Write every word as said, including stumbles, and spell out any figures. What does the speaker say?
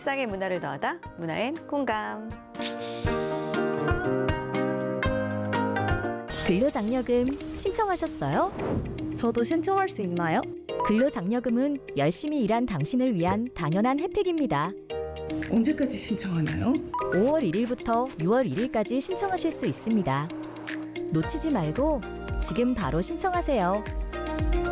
일상의 문화를 더하다 문화엔 공감. 근로장려금 신청하셨어요? 저도 신청할 수 있나요? 근로장려금은 열심히 일한 당신을 위한 당연한 혜택입니다. 언제까지 신청하나요? 오월 일일부터 유월 일일까지 신청하실 수 있습니다. 놓치지 말고 지금 바로 신청하세요.